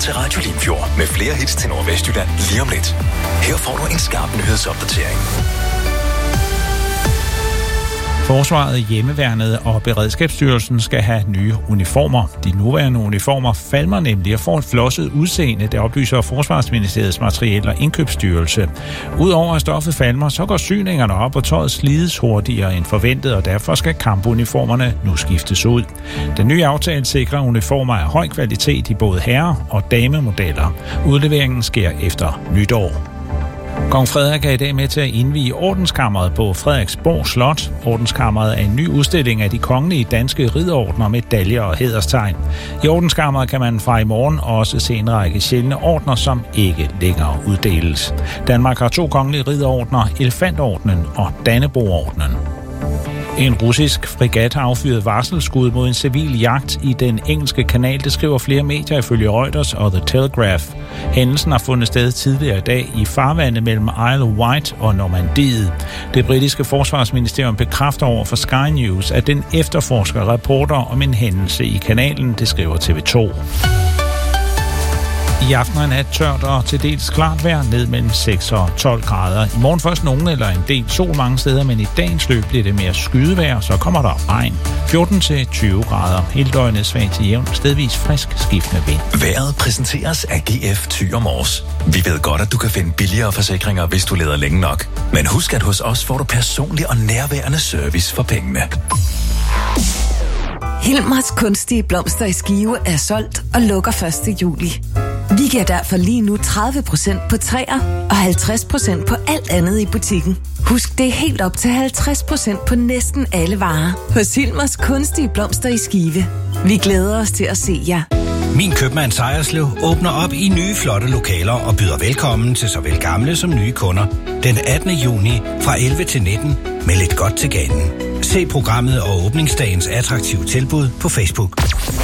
til Radio Limfjord med flere hits til Nordvestjylland lige om lidt. Her får du en skarp nyhedsopdatering. Forsvaret, Hjemmeværnet og Beredskabsstyrelsen skal have nye uniformer. De nuværende uniformer falmer nemlig og får et flosset udseende, det oplyser Forsvarsministeriets Materiel- og Indkøbsstyrelse. Udover at stoffet falmer, så går syningerne op, og tøjet slides hurtigere end forventet, og derfor skal kampuniformerne nu skiftes ud. Den nye aftale sikrer uniformer af høj kvalitet i både herre- og damemodeller. Udleveringen sker efter nytår. Kong Frederik er i dag med til at indvie Ordenskammeret på Frederiksborg Slot. Ordenskammeret er en ny udstilling af de kongelige danske ridderordener, medaljer og hæderstegn. I Ordenskammeret kan man fra i morgen også se en række sjældne ordener, som ikke længere uddeles. Danmark har 2 kongelige ridderordener, Elefantordenen og Dannebrogordenen. En russisk fregat har affyret varselsskud mod en civil jagt i den engelske kanal, det skriver flere medier ifølge Reuters og The Telegraph. Hændelsen har fundet sted tidligere i dag i farvandet mellem Isle of Wight og Normandiet. Det britiske forsvarsministerium bekræfter over for Sky News, at den efterforsker rapporter om en hændelse i kanalen, det skriver TV2. I aften er nat tørt og til dels klart vejr, ned mellem 6 og 12 grader. I morgen først nogen eller en del sol mange steder, men i dagens løb bliver det mere skydevejr, så kommer der regn. 14-20 grader. Hele døgnet svagt til jævn, stedvis frisk skiftende vind. Vejret præsenteres af GF Thy og Mors. Vi ved godt, at du kan finde billigere forsikringer, hvis du leder længe nok. Men husk, at hos os får du personlig og nærværende service for pengene. Hilmers kunstige blomster i Skive er solgt og lukker 1. juli. Vi giver derfor lige nu 30% på træer og 50% på alt andet i butikken. Husk, det er helt op til 50% på næsten alle varer hos Hilmers kunstige blomster i Skive. Vi glæder os til at se jer. Min købmand Sejerslev åbner op i nye flotte lokaler og byder velkommen til såvel gamle som nye kunder. Den 18. juni fra 11 til 19 med lidt godt til ganen. Se programmet og åbningsdagens attraktive tilbud på Facebook.